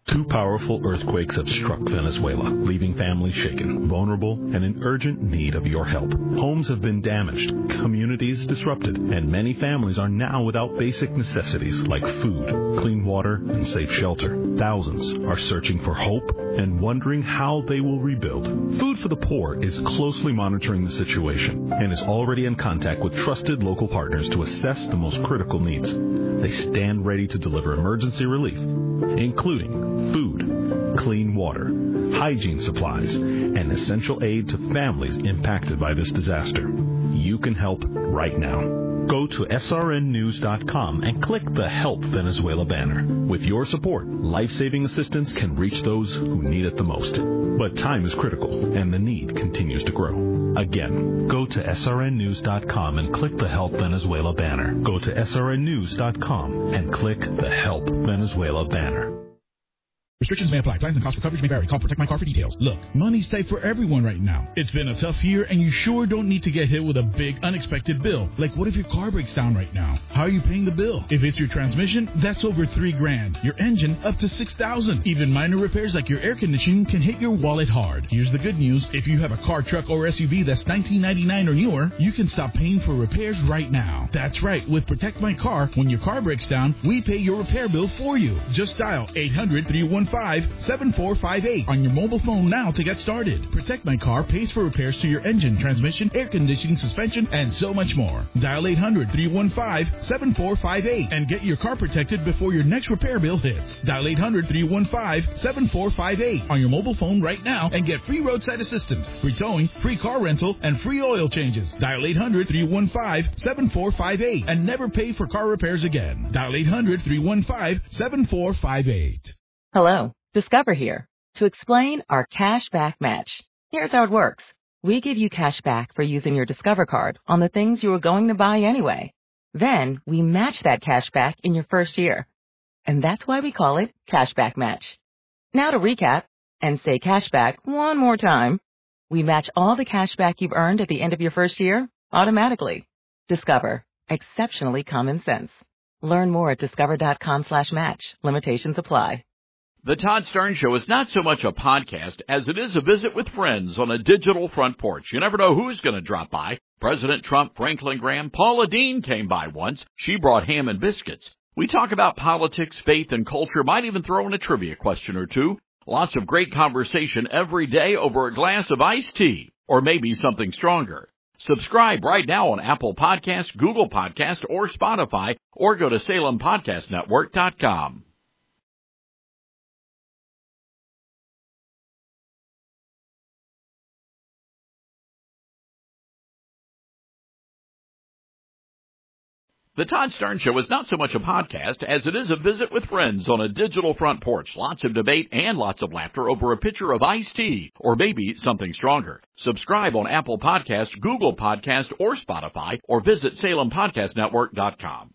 Two powerful earthquakes have struck Venezuela, leaving families shaken, vulnerable, and in urgent need of your help. Homes have been damaged, communities disrupted, and many families are now without basic necessities like food, clean water, and safe shelter. Thousands are searching for hope and wondering how they will rebuild. Food for the Poor is closely monitoring the situation and is already in contact with trusted local partners to assess the most critical needs. They stand ready to deliver emergency relief, including food, clean water, hygiene supplies, and essential aid to families impacted by this disaster. You can help right now. Go to srnnews.com and click the Help Venezuela banner. With your support, life-saving assistance can reach those who need it the most. But time is critical, and the need continues to grow. Again, go to srnnews.com and click the Help Venezuela banner. Go to srnnews.com and click the Help Venezuela banner. Restrictions may apply. Plans and costs for coverage may vary. Call Protect My Car for details. Look, money's tight for everyone right now. It's been a tough year, and you sure don't need to get hit with a big, unexpected bill. Like, what if your car breaks down right now? How are you paying the bill? If it's your transmission, that's over $3,000. Your engine, up to $6,000. Even minor repairs like your air conditioning can hit your wallet hard. Here's the good news. If you have a car, truck, or SUV that's $19.99 or newer, you can stop paying for repairs right now. That's right. With Protect My Car, when your car breaks down, we pay your repair bill for you. Just dial 800-315-7458 on your mobile phone now to get started. Protect My Car pays for repairs to your engine, transmission, air conditioning, suspension, and so much more. Dial 800-315-7458 and get your car protected before your next repair bill hits. Dial 800-315-7458 on your mobile phone right now and get free roadside assistance, free towing, free car rental, and free oil changes. Dial 800-315-7458 and never pay for car repairs again. Dial 800-315-7458. Hello, Discover here to explain our cash back match. Here's how it works. We give you cash back for using your Discover card on the things you were going to buy anyway. Then we match that cash back in your first year. And that's why we call it Cashback Match. Now to recap and say cashback one more time. We match all the cash back you've earned at the end of your first year automatically. Discover. Exceptionally common sense. Learn more at discover.com/match. Limitations apply. The Todd Stern Show is not so much a podcast as it is a visit with friends on a digital front porch. You never know who's going to drop by. President Trump, Franklin Graham, Paula Deen came by once. She brought ham and biscuits. We talk about politics, faith, and culture. Might even throw in a trivia question or two. Lots of great conversation every day over a glass of iced tea, or maybe something stronger. Subscribe right now on Apple Podcasts, Google Podcasts, or Spotify, or go to SalemPodcastNetwork.com. The Todd Stern Show is not so much a podcast as it is a visit with friends on a digital front porch. Lots of debate and lots of laughter over a pitcher of iced tea, or maybe something stronger. Subscribe on Apple Podcasts, Google Podcasts, or Spotify, or visit SalemPodcastNetwork.com.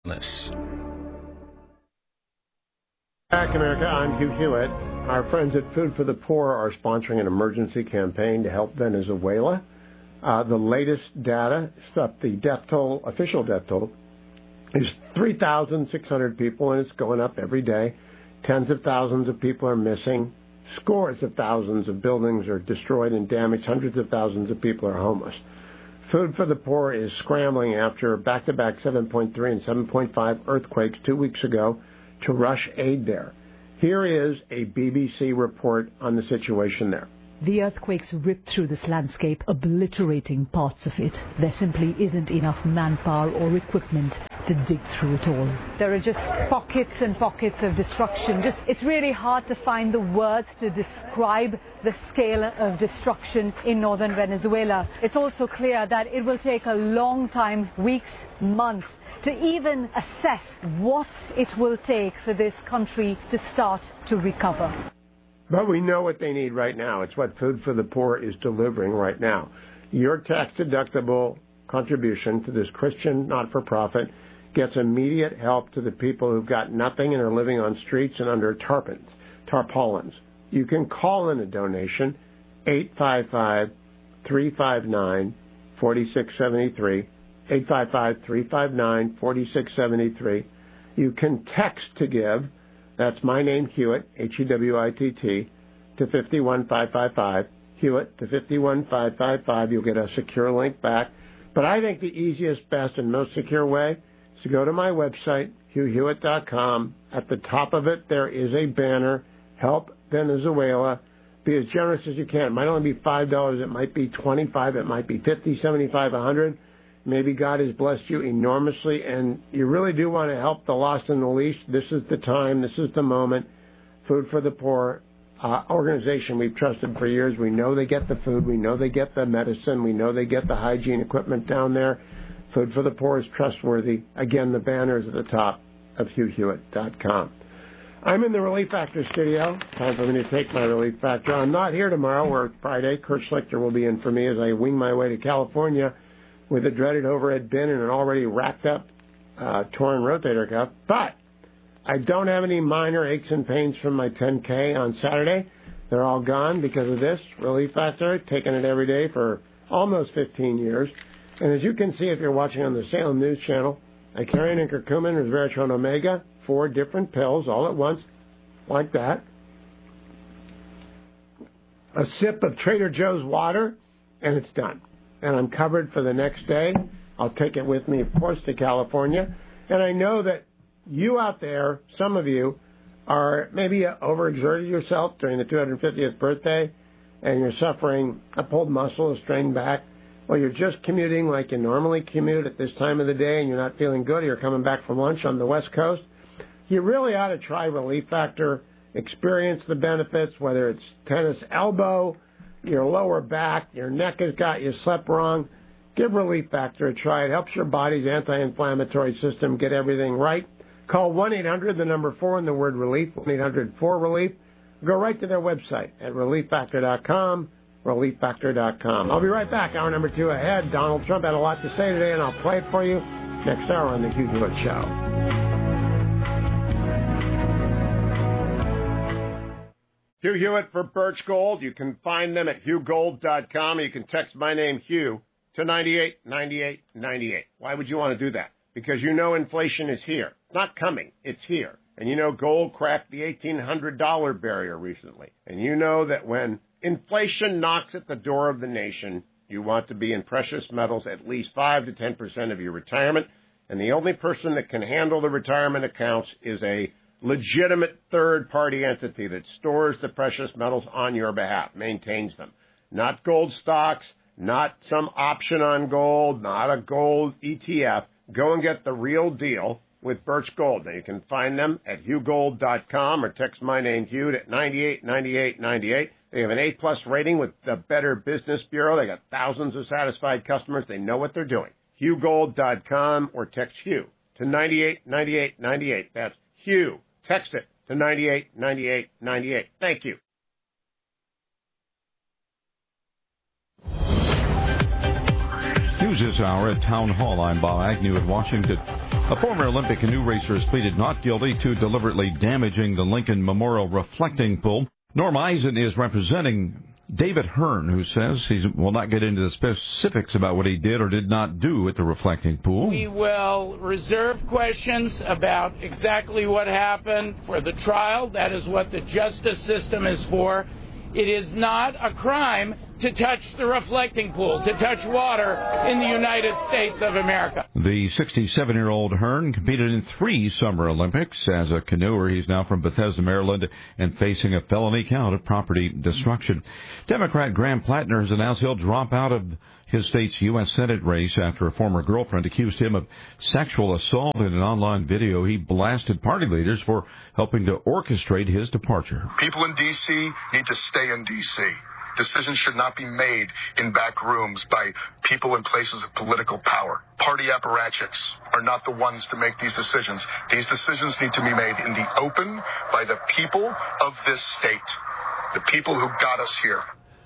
Back America, I'm Hugh Hewitt. Our friends at Food for the Poor are sponsoring an emergency campaign to help Venezuela. The latest data, the death toll, official death toll, is 3,600 people, and it's going up every day. Tens of thousands of people are missing. Scores of thousands of buildings are destroyed and damaged. Hundreds of thousands of people are homeless. Food for the Poor is scrambling after back-to-back 7.3 and 7.5 earthquakes 2 weeks ago to rush aid there. Here is a BBC report on the situation there. The earthquakes ripped through this landscape, obliterating parts of it. There simply isn't enough manpower or equipment to dig through it all. There are just pockets and pockets of destruction. It's really hard to find the words to describe the scale of destruction in northern Venezuela. It's also clear that it will take a long time, weeks, months, to even assess what it will take for this country to start to recover. But we know what they need right now. It's what Food for the Poor is delivering right now. Your tax-deductible contribution to this Christian not-for-profit gets immediate help to the people who've got nothing and are living on streets and under tarpaulins. You can call in a donation, 855-359-4673, 855-359-4673. You can text to give That's my name, Hewitt, Hewitt, to 51555, Hewitt to 51555. You'll get a secure link back. But I think the easiest, best, and most secure way is to go to my website, HughHewitt.com. At the top of it, there is a banner, Help Venezuela. Be as generous as you can. It might only be $5. It might be $25. It might be $50, $75, $100. Maybe God has blessed you enormously, and you really do want to help the lost and the least. This is the time. This is the moment. Food for the Poor organization we've trusted for years. We know they get the food. We know they get the medicine. We know they get the hygiene equipment down there. Food for the Poor is trustworthy. Again, the banner is at the top of HughHewitt.com. I'm in the Relief Factor studio. Time for me to take my Relief Factor. I'm not here tomorrow or Friday. Kurt Schlichter will be in for me as I wing my way to California with a dreaded overhead bin and an already racked up torn rotator cuff. But I don't have any minor aches and pains from my 10K on Saturday. They're all gone because of this Relief Factor. Taking it every day for almost 15 years. And as you can see if you're watching on the Salem News Channel, I carry an curcumin, resveratrol, omega, 4 different pills all at once, like that. A sip of Trader Joe's water, and it's done. And I'm covered for the next day. I'll take it with me, of course, to California. And I know that you out there, some of you, are maybe overexerted yourself during the 250th birthday, and you're suffering a pulled muscle, a strained back. Well, you're just commuting like you normally commute at this time of the day, and you're not feeling good, or you're coming back from lunch on the West Coast. You really ought to try Relief Factor, experience the benefits, whether it's tennis elbow, your lower back, your neck has got you slept wrong. Give Relief Factor a try. It helps your body's anti-inflammatory system get everything right. Call 1-800, the number 4, and the word relief, 1-800-4-RELIEF. Go right to their website at relieffactor.com, relieffactor.com. I'll be right back. Hour number 2 ahead. Donald Trump had a lot to say today, and I'll play it for you next hour on The Hugh Hewitt Show. Hugh Hewitt for Birch Gold. You can find them at HughGold.com. You can text my name, Hugh, to 989898. Why would you want to do that? Because you know inflation is here. It's not coming. It's here. And you know gold cracked the $1,800 barrier recently. And you know that when inflation knocks at the door of the nation, you want to be in precious metals at least 5 to 10% of your retirement. And the only person that can handle the retirement accounts is a legitimate third-party entity that stores the precious metals on your behalf, maintains them. Not gold stocks, not some option on gold, not a gold ETF. Go and get the real deal with Birch Gold. Now, you can find them at HughGold.com or text my name, Hugh, at 989898. They have an A-plus rating with the Better Business Bureau. They got thousands of satisfied customers. They know what they're doing. HughGold.com or text Hugh to 989898. That's Hugh. Text it to 989898. Thank you. News this hour at Town Hall. I'm Bob Agnew in Washington. A former Olympic canoe racer has pleaded not guilty to deliberately damaging the Lincoln Memorial reflecting pool. Norm Eisen is representing David Hearn, who says he will not get into the specifics about what he did or did not do at the reflecting pool. We will reserve questions about exactly what happened for the trial. That is what the justice system is for. It is not a crime to touch the reflecting pool, to touch water in the United States of America. The 67-year-old Hearn competed in 3 Summer Olympics as a canoer. He's now from Bethesda, Maryland, and facing a felony count of property destruction. Democrat Graham Plattner has announced he'll drop out of his state's U.S. Senate race after a former girlfriend accused him of sexual assault in an online video. He blasted party leaders for helping to orchestrate his departure. People in D.C. need to stay in D.C. Decisions should not be made in back rooms by people in places of political power. Party apparatchiks are not the ones to make these decisions. These decisions need to be made in the open by the people of this state, the people who got us here.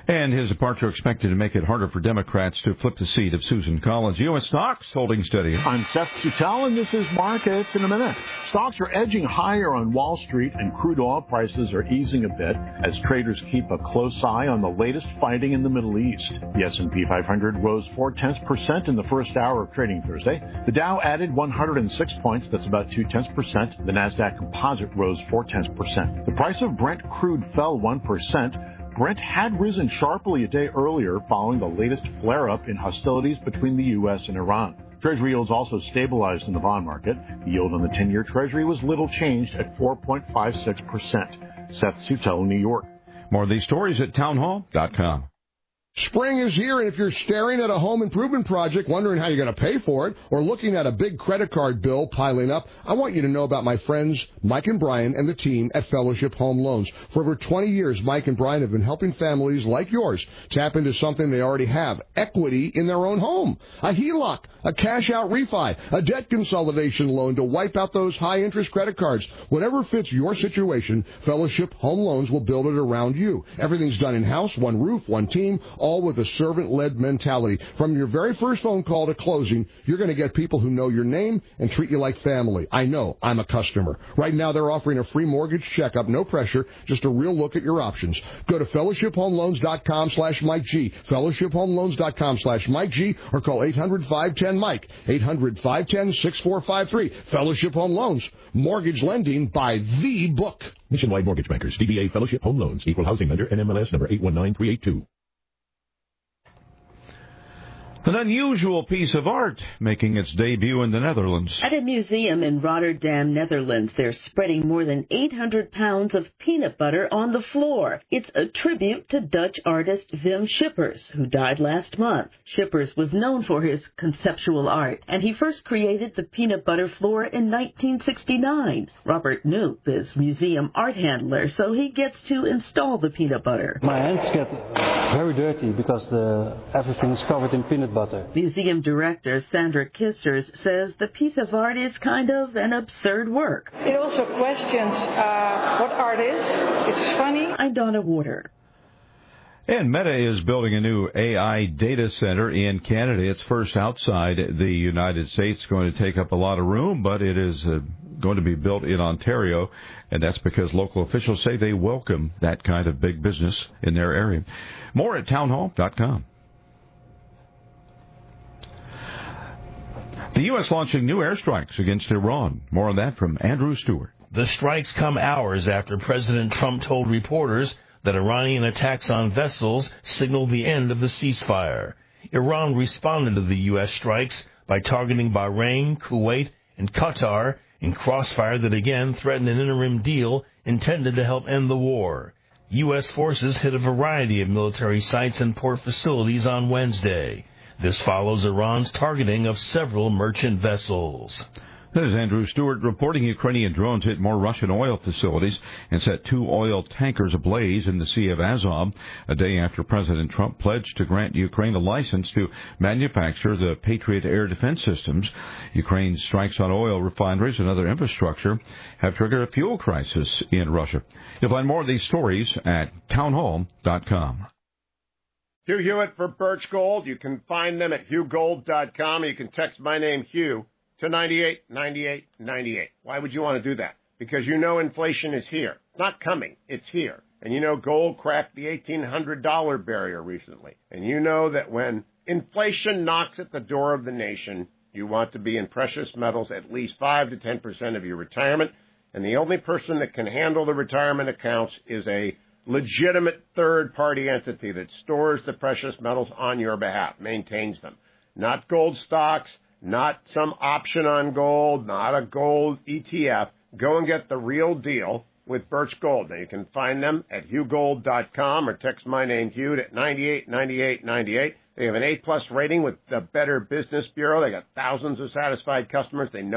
And his departure expected to make it harder for Democrats to flip the seat of Susan Collins. U.S. stocks holding steady. I'm Seth Sutell, and this is Markets in a Minute. Stocks are edging higher on Wall Street, and crude oil prices are easing a bit as traders keep a close eye on the latest fighting in the Middle East. The S&P 500 rose 0.4% in the first hour of trading Thursday. The Dow added 106 points, that's about 0.2%. The Nasdaq Composite rose 0.4%. The price of Brent crude fell 1%. Brent had risen sharply a day earlier following the latest flare-up in hostilities between the U.S. and Iran. Treasury yields also stabilized in the bond market. The yield on the 10-year Treasury was little changed at 4.56%. Seth Sutell, New York. More of these stories at townhall.com. Spring is here, and if you're staring at a home improvement project, wondering how you're going to pay for it, or looking at a big credit card bill piling up, I want you to know about my friends Mike and Brian and the team at Fellowship Home Loans. For over 20 years, Mike and Brian have been helping families like yours tap into something they already have, equity in their own home. A HELOC, a cash-out refi, a debt consolidation loan to wipe out those high-interest credit cards. Whatever fits your situation, Fellowship Home Loans will build it around you. Everything's done in-house, one roof, one team, all with a servant-led mentality. From your very first phone call to closing, you're going to get people who know your name and treat you like family. I know. I'm a customer. Right now, they're offering a free mortgage checkup, no pressure, just a real look at your options. Go to fellowshiphomeloans.com/Mike G, fellowshiphomeloans.com/Mike G, or call 800-510-MIKE, 800-510-6453. Fellowship Home Loans, mortgage lending by the book. Nationwide Mortgage Bankers, DBA Fellowship Home Loans, Equal Housing Lender, NMLS number 819382. An unusual piece of art making its debut in the Netherlands. At a museum in Rotterdam, Netherlands, they're spreading more than 800 pounds of peanut butter on the floor. It's a tribute to Dutch artist Wim Schippers, who died last month. Schippers was known for his conceptual art, and he first created the peanut butter floor in 1969. Robert Knoop is museum art handler, so he gets to install the peanut butter. My hands get very dirty because everything is covered in peanut butter. Museum director Sandra Kissers says the piece of art is kind of an absurd work. It also questions what art is. It's funny. I'm Donna Warder. And Meta is building a new AI data center in Canada. It's first outside the United States. It's going to take up a lot of room, but it is going to be built in Ontario, and that's because local officials say they welcome that kind of big business in their area. More at townhall.com. The U.S. launching new airstrikes against Iran. More on that from Andrew Stewart. The strikes come hours after President Trump told reporters that Iranian attacks on vessels signaled the end of the ceasefire. Iran responded to the U.S. strikes by targeting Bahrain, Kuwait, and Qatar in crossfire that again threatened an interim deal intended to help end the war. U.S. forces hit a variety of military sites and port facilities on Wednesday. This follows Iran's targeting of several merchant vessels. This is Andrew Stewart reporting. Ukrainian drones hit more Russian oil facilities and set 2 oil tankers ablaze in the Sea of Azov, a day after President Trump pledged to grant Ukraine a license to manufacture the Patriot air defense systems. Ukraine's strikes on oil refineries and other infrastructure have triggered a fuel crisis in Russia. You'll find more of these stories at townhall.com. Hugh Hewitt for Birch Gold. You can find them at hughgold.com. You can text my name, Hugh, to 989898. Why would you want to do that? Because you know inflation is here. It's not coming. It's here. And you know gold cracked the $1,800 barrier recently. And you know that when inflation knocks at the door of the nation, you want to be in precious metals at least 5 to 10% of your retirement. And the only person that can handle the retirement accounts is a legitimate third-party entity that stores the precious metals on your behalf, maintains them. Not gold stocks, not some option on gold, not a gold ETF. Go and get the real deal with Birch Gold. Now, you can find them at hughgold.com or text my name, Hugh, at 989898. They have an A-plus rating with the Better Business Bureau. They got thousands of satisfied customers. They know